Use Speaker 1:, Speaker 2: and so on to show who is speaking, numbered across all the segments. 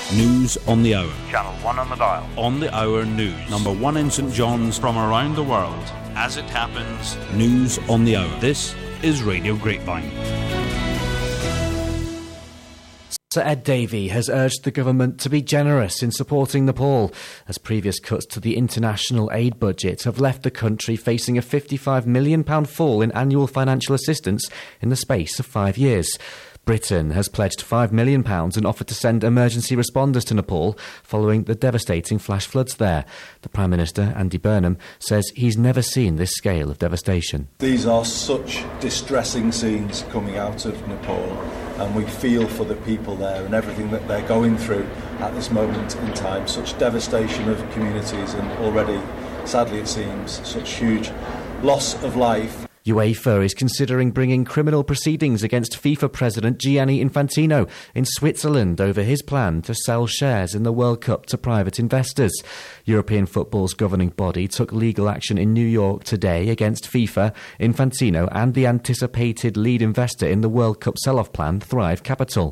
Speaker 1: News on the hour.
Speaker 2: Channel 1 on the dial.
Speaker 1: On the hour news. Number 1 in St John's.
Speaker 3: From around the world.
Speaker 1: As it happens. News on the hour. This is Radio Grapevine.
Speaker 4: Sir Ed Davey has urged the government to be generous in supporting Nepal, as previous cuts to the international aid budget have left the country facing a £55 million fall in annual financial assistance in the space of 5 years. Britain has pledged £5 million and offered to send emergency responders to Nepal following the devastating flash floods there. The Prime Minister, Andy Burnham, says he's never seen this scale of devastation.
Speaker 5: These are such distressing scenes coming out of Nepal, and we feel for the people there and everything that they're going through at this moment in time. Such devastation of communities and already, sadly it seems, such huge loss of life.
Speaker 4: UEFA is considering bringing criminal proceedings against FIFA President Gianni Infantino in Switzerland over his plan to sell shares in the World Cup to private investors. European football's governing body took legal action in New York today against FIFA, Infantino and the anticipated lead investor in the World Cup sell-off plan, Thrive Capital.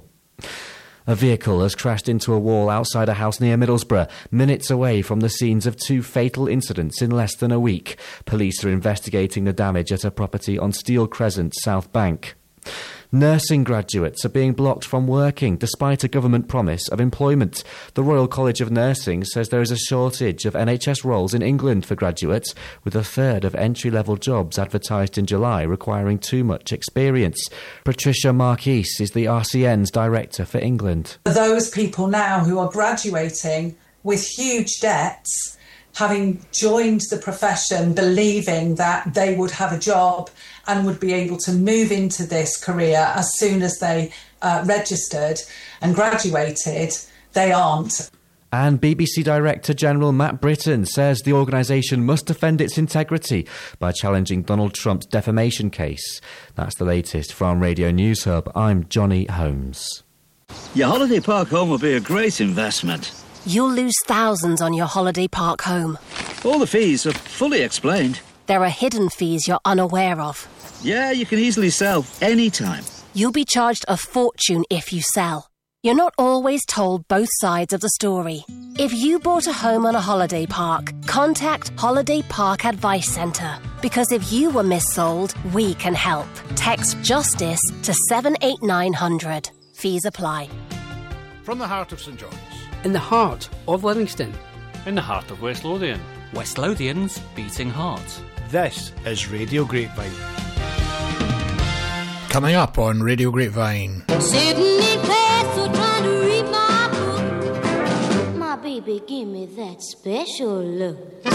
Speaker 4: A vehicle has crashed into a wall outside a house near Middlesbrough, minutes away from the scenes of 2 fatal incidents in less than a week. Police are investigating the damage at a property on Steel Crescent, South Bank. Nursing graduates are being blocked from working despite a government promise of employment. The Royal College of Nursing says there is a shortage of NHS roles in England for graduates, with a third of entry-level jobs advertised in July requiring too much experience. Patricia Marquis is the RCN's director for England.
Speaker 6: Those people now who are graduating with huge debts, having joined the profession believing that they would have a job and would be able to move into this career as soon as they registered and graduated, they aren't.
Speaker 4: And BBC Director General Matt Britton says the organisation must defend its integrity by challenging Donald Trump's defamation case. That's the latest from Radio News Hub. I'm Johnny Holmes.
Speaker 7: Your holiday park home will be a great investment.
Speaker 8: You'll lose thousands on your holiday park home.
Speaker 7: All the fees are fully explained.
Speaker 8: There are hidden fees you're unaware of.
Speaker 7: Yeah, you can easily sell anytime.
Speaker 8: You'll be charged a fortune if you sell. You're not always told both sides of the story. If you bought a home on a holiday park, contact Holiday Park Advice Centre. Because if you were missold, we can help. Text JUSTICE to 78900. Fees apply.
Speaker 9: From the heart of St John's.
Speaker 10: In the heart of Livingston.
Speaker 3: In the heart of West Lothian.
Speaker 11: West Lothian's beating heart.
Speaker 9: This is Radio Grapevine. Coming up on Radio Grapevine.
Speaker 12: Sitting in class or trying to read my book. My baby, give me that special look.